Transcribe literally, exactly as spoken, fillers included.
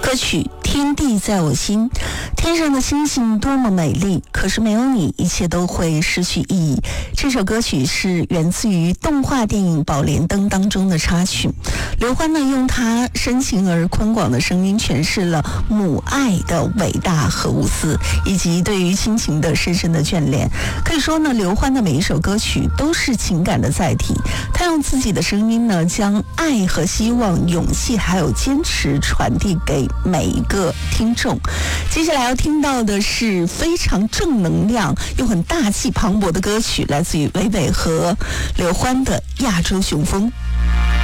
歌曲《天地在我心》，天上的星星多么美丽，可是没有你，一切都会失去意义。这首歌曲是源自于动画电影《宝莲灯》当中的插曲。刘欢呢，用他深情而宽广的声音诠释了母爱的伟大和无私，以及对于亲情的深深的眷恋。可以说呢，刘欢的每一首歌曲都是情感的载体，他用自己的声音呢，将爱和希望、勇气还有坚持传递给每一个听众。接下来要听到的是非常正能量又很大气磅礴的歌曲，来自于韦伟和刘欢的《亚洲雄风》。